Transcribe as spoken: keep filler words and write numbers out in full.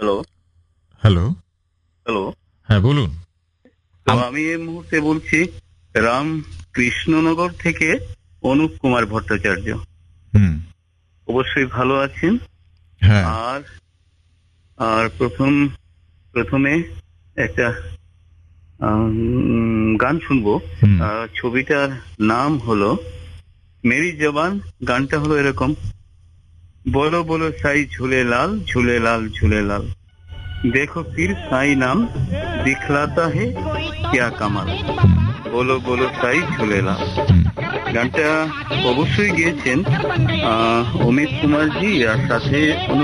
Hello. Hello. Hello. হ্যাঁ, বলুন। তো আম আমি এই মুহূর্তে বলছি রামকৃষ্ণনগর থেকে অনুপ কুমার ভট্টাচার্য। হুম। অবশ্যই ভালো আছেন। হ্যাঁ। আর আর প্রথম প্রথমে একটা আম গান শুনবো। হুম। আ ছবিটার নাম হলো মেরি জবান। গানটা হলো এরকম, बोलो बोलो साई झूले लाल झूले लाल झूले लाल, देखो पीर साई नाम दिखलाता है क्या कमाल, बोलो बोलो साई झूले लाल। হুম। গানটা অবশ্যই গেয়েছেন আহ, অমিত কুমারজি আর সাথে অনুপ